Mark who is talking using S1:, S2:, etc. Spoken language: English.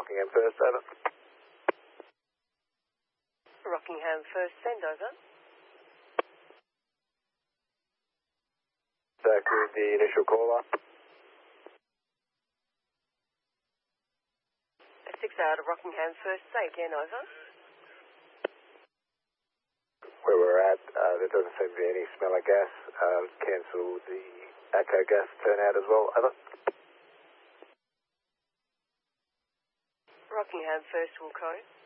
S1: Rockingham First, over.
S2: Rockingham First, send over.
S1: Back with the initial caller.
S2: 6 out of Rockingham First, say again, over.
S1: Where we're at, there doesn't seem to be any smell of gas. Cancel the ACO gas turnout as well, over.
S2: Rockingham First will code.